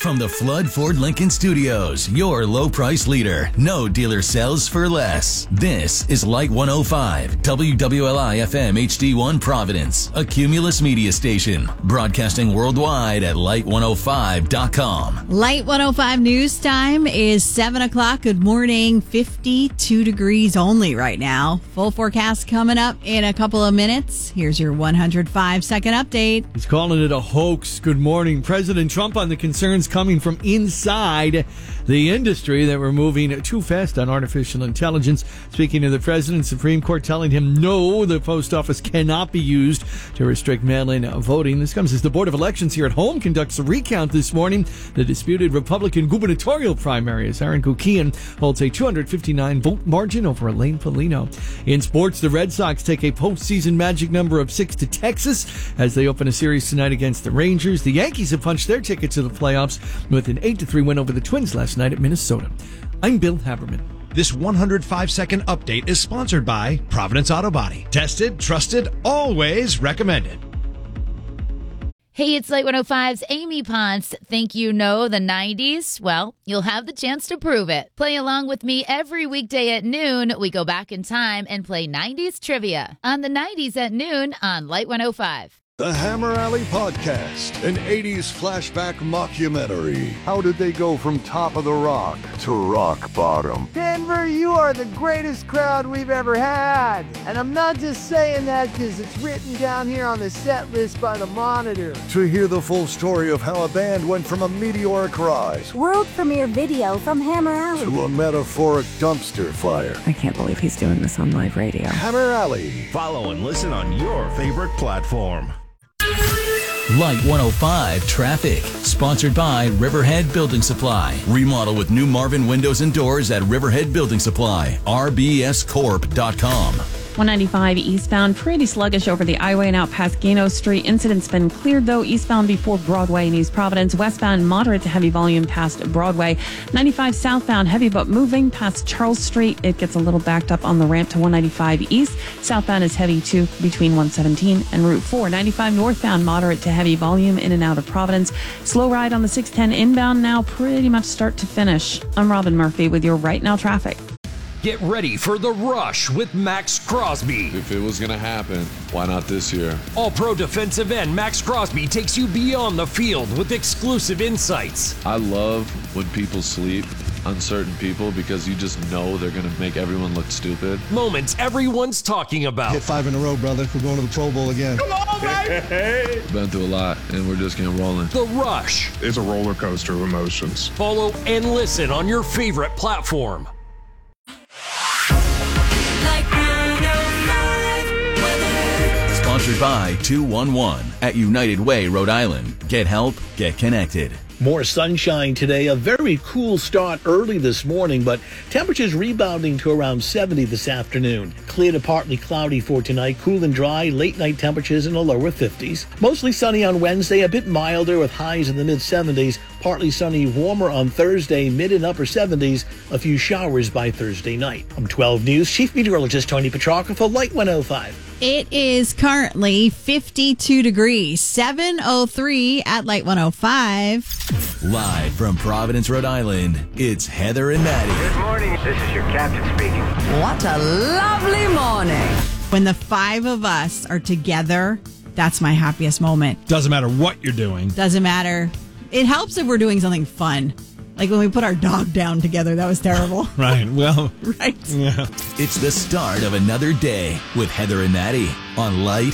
From the Flood Ford Lincoln Studios, your low price leader. No dealer sells for less. This is Light 105, WWLI FM HD1 Providence, a Cumulus media station. Broadcasting worldwide at light105.com. Light 105 news time is 7 o'clock. Good morning. 52 degrees only right now. Full forecast coming up in a couple of minutes. Here's your 105-second update. He's calling it a hoax. Good morning. President Trump on the concerns coming from inside the industry that we're moving too fast on artificial intelligence. Speaking of the president, Supreme Court telling him no, the post office cannot be used to restrict mail-in voting. This comes as the Board of Elections here at home conducts a recount this morning. The disputed Republican gubernatorial primary as Aaron Guckian holds a 259-vote margin over Elaine Polino. In sports, the Red Sox take a postseason magic number of 6 to Texas as they open a series tonight against the Rangers. The Yankees have punched their ticket to the playoffs with an 8-3 win over the Twins last night at Minnesota. I'm Bill Haberman. This 105-second update is sponsored by Providence Auto Body. Tested, trusted, always recommended. Hey, it's Light 105's Amy Ponce. Think you know the 90s? Well, you'll have the chance to prove it. Play along with me every weekday at noon. We go back in time and play 90s trivia on the 90s at noon on Light 105. The Hammer Alley Podcast, an 80s flashback mockumentary. How did they go from top of the rock to rock bottom? Denver, you are the greatest crowd we've ever had. And I'm not just saying that because it's written down here on the set list by the Monitor. To hear the full story of how a band went from a meteoric rise, world premiere video from Hammer Alley, to a metaphoric dumpster fire. I can't believe he's doing this on live radio. Hammer Alley. Follow and listen on your favorite platform. Light 105 Traffic, sponsored by Riverhead Building Supply. Remodel with new Marvin windows and doors at Riverhead Building Supply. rbscorp.com. 195 eastbound, pretty sluggish over the highway and out past Gano Street. Incident's been cleared, though, eastbound before Broadway in East Providence. Westbound, moderate to heavy volume past Broadway. 95 southbound, heavy but moving past Charles Street. It gets a little backed up on the ramp to 195 east. Southbound is heavy, too, between 117 and Route 4. 95 northbound, moderate to heavy volume in and out of Providence. Slow ride on the 610 inbound now, pretty much start to finish. I'm Robin Murphy with your Right Now traffic. Get ready for The Rush with Max Crosby. If it was going to happen, why not this year? All-pro defensive end Max Crosby takes you beyond the field with exclusive insights. I love when people sleep on certain people because you just know they're going to make everyone look stupid. Moments everyone's talking about. Hit 5 in a row, brother. We're going to the Pro Bowl again. Come on, baby! Been through a lot, and we're just getting rolling. The Rush. It's a roller coaster of emotions. Follow and listen on your favorite platform. Sponsored by 211 at United Way, Rhode Island. Get help, get connected. More sunshine today, a very cool start early this morning, but temperatures rebounding to around 70 this afternoon. Clear to partly cloudy for tonight, cool and dry, late night temperatures in the lower 50s. Mostly sunny on Wednesday, a bit milder with highs in the mid 70s. Partly sunny, warmer on Thursday, mid and upper 70s. A few showers by Thursday night. I'm 12 News Chief Meteorologist Tony Petrarca for Light 105. It is currently 52 degrees, 7:03 at Light 105. Live from Providence, Rhode Island, it's Heather and Maddie. Good morning. This is your captain speaking. What a lovely morning. When the five of us are together, that's my happiest moment. Doesn't matter what you're doing. Doesn't matter. It helps if we're doing something fun. Like when we put our dog down together, that was terrible. Right, well. Right. Yeah. It's the start of another day with Heather and Maddie on Light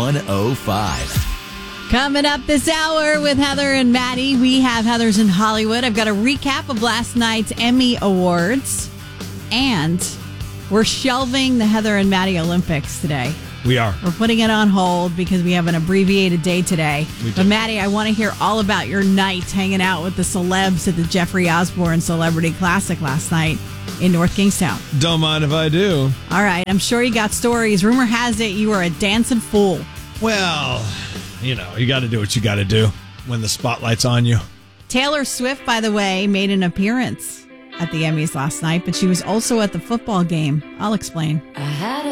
105. Coming up this hour with Heather and Maddie, we have Heather's in Hollywood. I've got a recap of last night's Emmy Awards. And we're shelving the Heather and Maddie Olympics today. We are. We're putting it on hold because we have an abbreviated day today. But Maddie, I want to hear all about your night hanging out with the celebs at the Jeffrey Osborne Celebrity Classic last night in North Kingstown. Don't mind if I do. All right. I'm sure you got stories. Rumor has it you were a dancing fool. Well, you know, you got to do what you got to do when the spotlight's on you. Taylor Swift, by the way, made an appearance at the Emmys last night, but she was also at the football game. I'll explain. I had